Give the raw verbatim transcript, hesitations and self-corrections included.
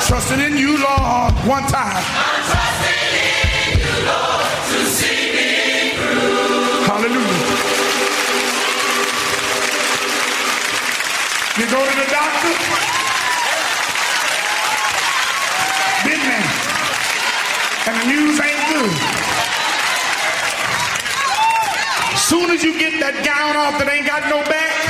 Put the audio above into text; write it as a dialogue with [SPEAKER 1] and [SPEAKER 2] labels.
[SPEAKER 1] trusting in you, Lord, one time.
[SPEAKER 2] I'm trusting in you, Lord, to see me through.
[SPEAKER 1] Hallelujah. You go to the doctor, been there, and the news ain't good. Soon as you get that gown off that ain't got no back,